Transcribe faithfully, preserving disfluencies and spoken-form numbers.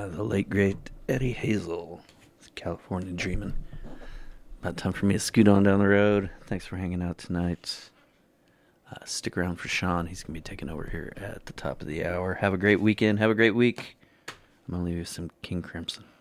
Uh, the late, great Eddie Hazel. California Dreamin'. About time for me to scoot on down the road. Thanks for hanging out tonight. Uh, stick around for Sean. He's going to be taking over here at the top of the hour. Have a great weekend. Have a great week. I'm going to leave you with some King Crimson.